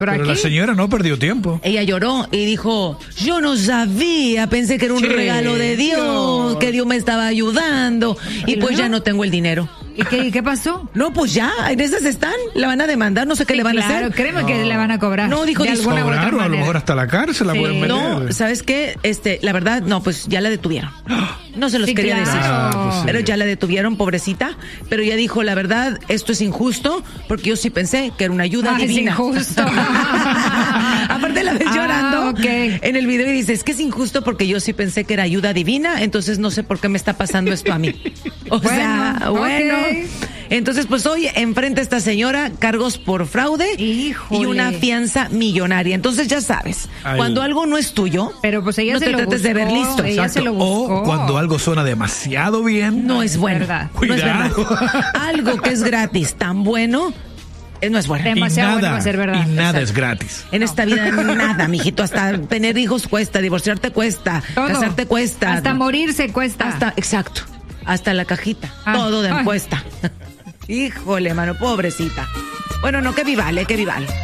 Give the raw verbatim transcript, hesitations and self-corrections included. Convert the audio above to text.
Pero, Pero la señora no perdió tiempo. Ella lloró y dijo, yo no sabía, pensé que era un Sí, regalo de Dios, Dios. que Dios me estaba ayudando y, ¿Y pues luego? ya no tengo el dinero. ¿Y qué, y qué pasó? No, pues ya, en esas están, la van a demandar, no sé qué Sí, le van claro, a hacer. créeme que le van a cobrar. No, dijo, de alguna u otra Cobraron, a lo manera. mejor hasta la cárcel la Sí. pueden meter. No, ¿sabes qué? Este, la verdad, no, pues ya la detuvieron. No se los Sí, quería claro. decir. Ah, pues sí. Pero ya la detuvieron, pobrecita. Pero ella dijo, la verdad, esto es injusto, porque yo sí pensé que era una ayuda Ay, es divina. injusto. Aparte la ves Ah, llorando ok. en el video y dice, es que es injusto porque yo sí pensé que era ayuda divina, entonces no sé por qué me está pasando esto a mí. O Bueno, sea, bueno. ok. Entonces, pues hoy enfrenta a esta señora cargos por fraude Híjole. y una fianza millonaria. Entonces ya sabes, Ay. cuando algo no es tuyo, Pero pues ella no se te lo trates de ver buscó, listo. ella se lo buscó. O cuando algo suena demasiado bien. No es bueno. verdad. No es verdad. Cuidado. Algo que es gratis, tan bueno, eh, no es bueno. Y demasiado bueno nada, va a ser verdad. y nada Exacto. es gratis. En esta vida nada, mijito, hasta tener hijos cuesta, divorciarte cuesta, Todo. casarte cuesta. Hasta morirse cuesta. Hasta, exacto, hasta la cajita, Ah, todo de ay. cuesta. Híjole, mano, pobrecita. Bueno, no, que vivale, que vivale.